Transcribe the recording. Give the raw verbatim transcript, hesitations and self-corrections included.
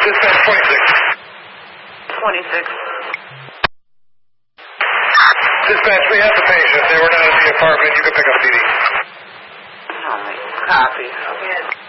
Dispatch twenty-six. twenty-six. Dispatch, we have the patient. They were not at the apartment. You can pick up D D. All right. Copy.